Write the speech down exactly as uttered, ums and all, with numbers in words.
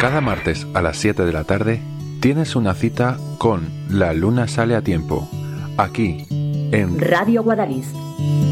Cada martes a las siete de la tarde tienes una cita con La Luna Sale a Tiempo, aquí en Radio Guadalís.